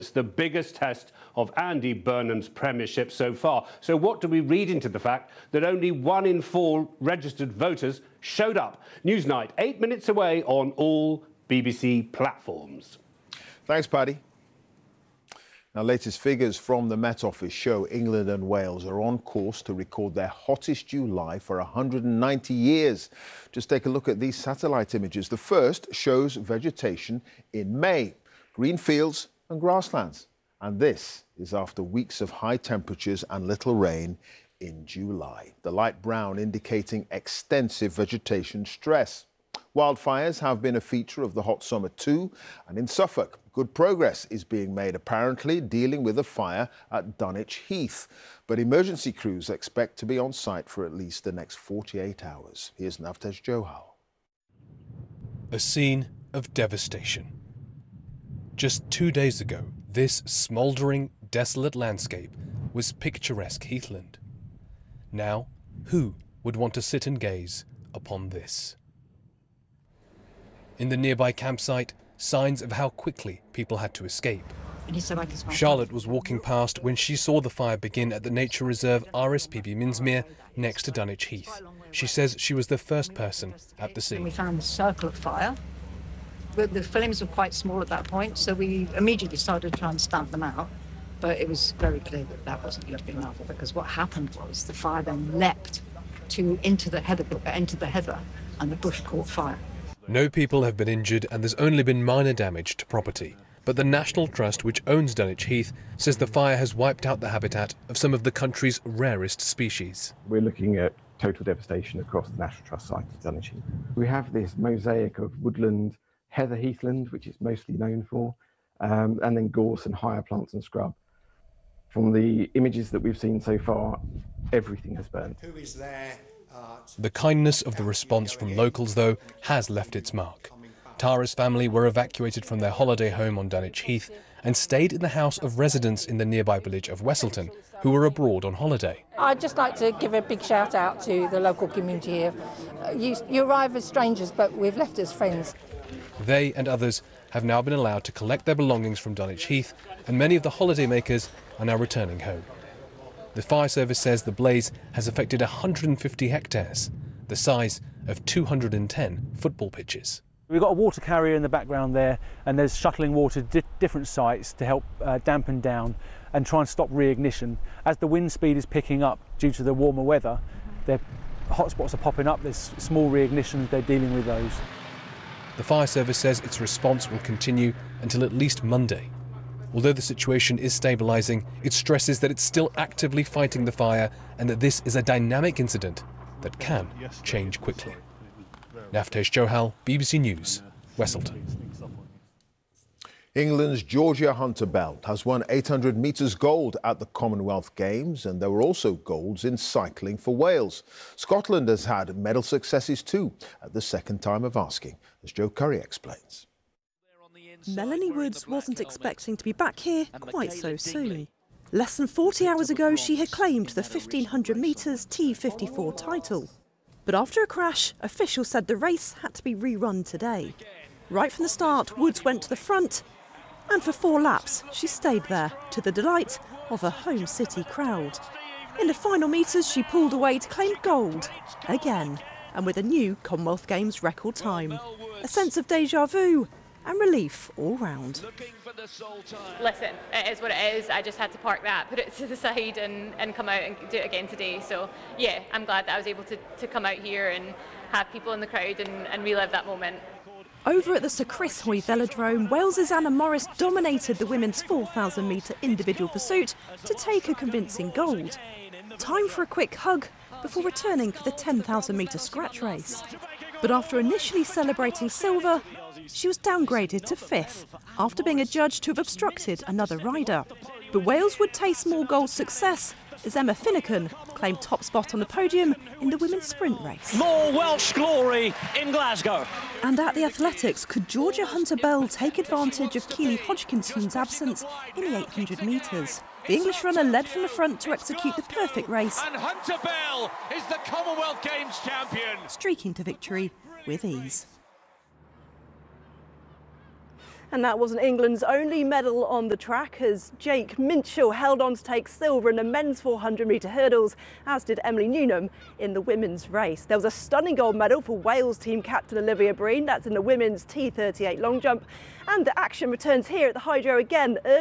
It's the biggest test of Andy Burnham's premiership so far. So what do we read into the fact that only 1 in 4 registered voters showed up? Newsnight, 8 minutes away on all BBC platforms. Thanks, Paddy. Now, latest figures from the Met Office show England and Wales are on course to record their hottest July for 190 years. Just take a look at these satellite images. The first shows vegetation in May, green fields and grasslands. And this is after weeks of high temperatures and little rain in July. The light brown indicating extensive vegetation stress. Wildfires have been a feature of the hot summer too, and in Suffolk, good progress is being made apparently dealing with a fire at Dunwich Heath. But emergency crews expect to be on site for at least the next 48 hours. Here's Navtesh Johal. A scene of devastation. Just 2 days ago, this smouldering, desolate landscape was picturesque heathland. Now, who would want to sit and gaze upon this? In the nearby campsite, signs of how quickly people had to escape. Charlotte was walking past when she saw the fire begin at the nature reserve RSPB Minsmere next to Dunwich Heath. She says she was the first person at the scene. We found the circle of fire. But the flames were quite small at that point, so we immediately started to try and stamp them out. But it was very clear that that wasn't going to be enough, because what happened was the fire then leapt into the heather, and the bush caught fire. No people have been injured and there's only been minor damage to property. But the National Trust, which owns Dunwich Heath, says the fire has wiped out the habitat of some of the country's rarest species. We're looking at total devastation across the National Trust site of Dunwich Heath. We have this mosaic of woodland, heather heathland, which it's mostly known for, and then gorse and higher plants and scrub. From the images that we've seen so far, everything has burned. Who is there? The kindness of the response from locals, though, has left its mark. Tara's family were evacuated from their holiday home on Dunwich Heath and stayed in the house of residents in the nearby village of Wesselton, who were abroad on holiday. I'd just like to give a big shout out to the local community here. You arrive as strangers, but we've left as friends. They and others have now been allowed to collect their belongings from Dunwich Heath, and many of the holidaymakers are now returning home. The fire service says the blaze has affected 150 hectares, the size of 210 football pitches. We've got a water carrier in the background there, and there's shuttling water to different sites to help dampen down and try and stop reignition. As the wind speed is picking up due to the warmer weather, the hotspots are popping up, there's small reignitions, they're dealing with those. The fire service says its response will continue until at least Monday. Although the situation is stabilising, it stresses that it's still actively fighting the fire and that this is a dynamic incident that can change quickly. Navtesh Johal, BBC News, Wesselton. England's Georgia Hunter-Bell has won 800 metres gold at the Commonwealth Games, and there were also golds in cycling for Wales. Scotland has had medal successes too, at the second time of asking, as Joe Curry explains. Melanie Woods wasn't expecting to be back here quite so soon. Less than 40 hours ago, she had claimed the 1500 metres T54 title. But after a crash, officials said the race had to be rerun today. Right from the start, Woods went to the front, and for 4 laps, she stayed there, to the delight of a home city crowd. In the final metres, she pulled away to claim gold, again, and with a new Commonwealth Games record time. A sense of déjà vu and relief all round. Listen, it is what it is. I just had to park that, put it to the side and come out and do it again today. So yeah, I'm glad that I was able to come out here and have people in the crowd and relive that moment. Over at the Sir Chris Hoy Velodrome, Wales's Anna Morris dominated the women's 4,000 metre individual pursuit to take a convincing gold. Time for a quick hug before returning for the 10,000 metre scratch race. But after initially celebrating silver, she was downgraded to 5th after being adjudged to have obstructed another rider. But Wales would taste more gold success as Emma Finucane claimed top spot on the podium in the women's sprint race. More Welsh glory in Glasgow. And at the athletics, could Georgia Hunter-Bell take advantage of Keely Hodgkinson's absence in the 800 metres? The English runner led from the front to execute the perfect race. And Hunter-Bell is the Commonwealth Games champion. Streaking to victory with ease. And that wasn't England's only medal on the track, as Jake Minchell held on to take silver in the men's 400-metre hurdles, as did Emily Newnham in the women's race. There was a stunning gold medal for Wales team captain Olivia Breen, that's in the women's T38 long jump. And the action returns here at the Hydro again.